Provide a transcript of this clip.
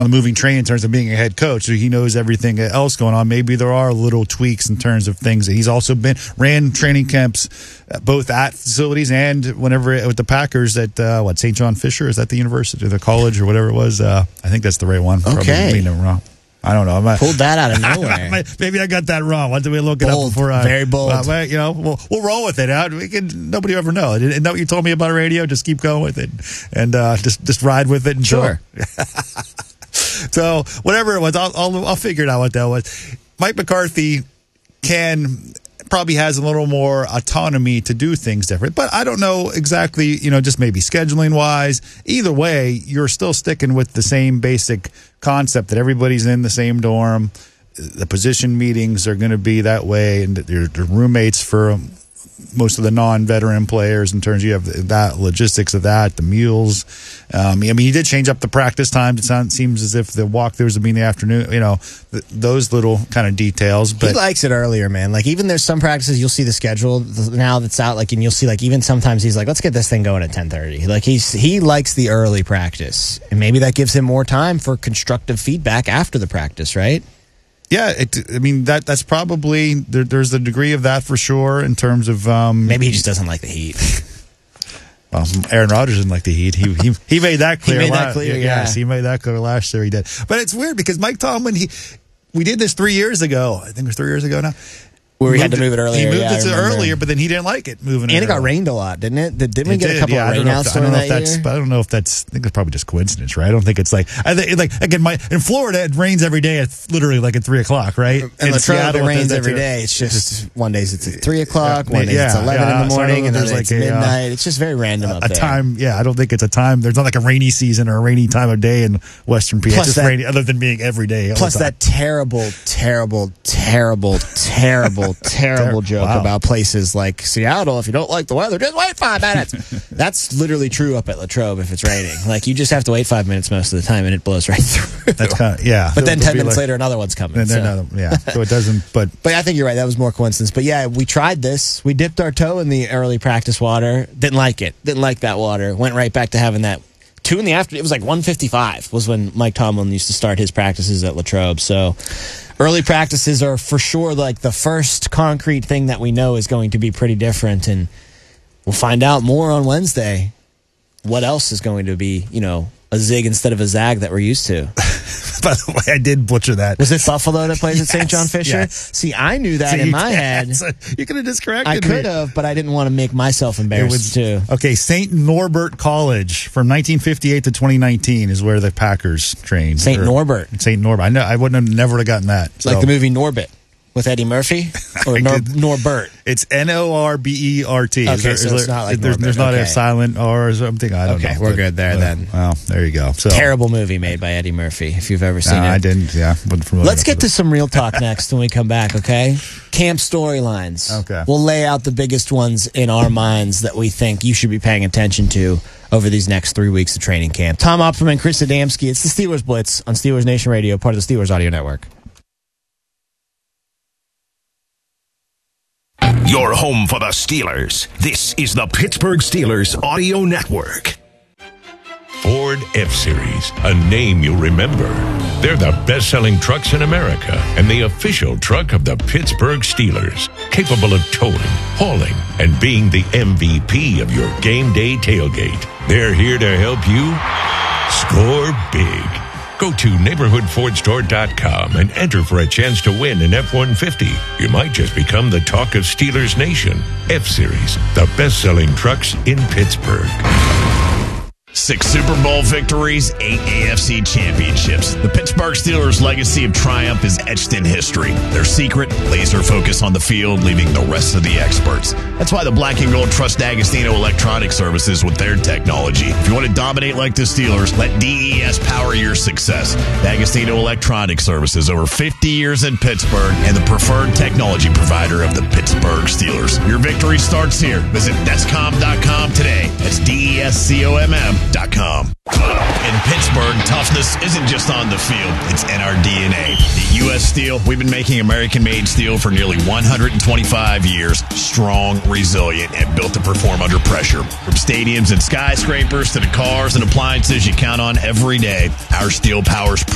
on the moving train in terms of being a head coach, so he knows everything else going on. Maybe there are little tweaks in terms of things. He's also ran training camps both at facilities and whenever with the Packers at St. John Fisher, is that the university or the college or whatever it was? I think that's the right one. Okay. Probably wrong. I don't know. Pulled that out of nowhere. Maybe I got that wrong. Why don't we look it up before I... Very bold. We'll roll with it. Nobody will ever know. Isn't that what you told me about radio? Just keep going with it. And just ride with it. Sure. So, whatever it was, I'll figure it out what that was. Mike McCarthy probably has a little more autonomy to do things different. But I don't know exactly, just maybe scheduling-wise. Either way, you're still sticking with the same basic concept that everybody's in the same dorm. The position meetings are going to be that way, and your roommates for most of the non-veteran players in terms you have that logistics of that, the meals. He did change up the practice times. It seems as if the walkthroughs would be in the afternoon, those little kind of details. But he likes it earlier, man. Like, even there's some practices you'll see the schedule now that's out, and you'll see, even sometimes he's like, let's get this thing going at 10:30. Like, he likes the early practice, and maybe that gives him more time for constructive feedback after the practice, right? Yeah, that's probably there's a degree of that for sure in terms of maybe he just doesn't like the heat. Well, Aaron Rodgers didn't like the heat. He made that clear. Yes, he made that clear last year. He did, but it's weird because Mike Tomlin we did this 3 years ago. I think it was 3 years ago now. Where we had to move it earlier. He moved it earlier, but then he didn't like it moving it. And it got rained a lot, didn't it? Didn't we get a couple of rainouts during that year? But I don't know if that's. I think it's probably just coincidence, right? I don't think it's like. I think again, in Florida, it rains every day. It's literally like at 3 o'clock, right? And Latrobe, it rains every day. It's just one day it's at 3 o'clock, one day it's 11 in the morning, and then it's midnight. It's just very random up there. Time, I don't think it's a time. There's not like a rainy season or a rainy time of day in Western PA. It's just rainy, other than being every day. Plus that terrible joke about places like Seattle. If you don't like the weather, just wait 5 minutes. That's literally true up at Latrobe if it's raining. You just have to wait 5 minutes most of the time, and it blows right through. That's kind of, But then 10 minutes later, another one's coming. So it doesn't. But I think you're right. That was more coincidence. But yeah, we tried this. We dipped our toe in the early practice water. Didn't like it. Didn't like that water. Went right back to having that. 2 in the afternoon. It was like 1:55 was when Mike Tomlin used to start his practices at Latrobe. So early practices are for sure the first concrete thing that we know is going to be pretty different, and we'll find out more on Wednesday. What else is going to be, a zig instead of a zag that we're used to? By the way, I did butcher that. Was it Buffalo that plays at St. John Fisher? Yes. See, I knew that in my head. So you could have just corrected me. I could have, but I didn't want to make myself embarrassed too. Okay, St. Norbert College from 1958 to 2019 is where the Packers trained. St. Norbert. I know. I never would have gotten that. Like the movie Norbit. With Eddie Murphy? Or Norbert? It's Norbert. Okay, so it's not like Norbert. There's not a silent R or something. I don't know. Okay, we're good there then. Well, there you go. So, terrible movie made by Eddie Murphy, if you've ever seen it. I didn't, Let's get to some real talk next when we come back, okay? Camp storylines. Okay. We'll lay out the biggest ones in our minds that we think you should be paying attention to over these next 3 weeks of training camp. Tom Opperman, Chris Adamski. It's the Steelers Blitz on Steelers Nation Radio, part of the Steelers Audio Network. Your home for the Steelers. This is the Pittsburgh Steelers Audio Network. Ford F-Series, a name you'll remember. They're the best-selling trucks in America and the official truck of the Pittsburgh Steelers, capable of towing, hauling, and being the MVP of your game day tailgate. They're here to help you score big. Go to neighborhoodfordstore.com and enter for a chance to win an F-150. You might just become the talk of Steelers Nation. F-Series, the best-selling trucks in Pittsburgh. 6 Super Bowl victories, 8 AFC championships. The Pittsburgh Steelers' legacy of triumph is etched in history. Their secret, laser focus on the field, leaving the rest of the experts. That's why the Black and Gold trust D'Agostino Electronic Services with their technology. If you want to dominate like the Steelers, let DES power your success. D'Agostino Electronic Services, over 50 years in Pittsburgh, and the preferred technology provider of the Pittsburgh Steelers. Your victory starts here. Visit Descom.com today. That's DESCOMM.com. In Pittsburgh, toughness isn't just on the field, it's in our DNA. At U.S. Steel, we've been making American-made steel for nearly 125 years. Strong, resilient, and built to perform under pressure. From stadiums and skyscrapers to the cars and appliances you count on every day, our steel powers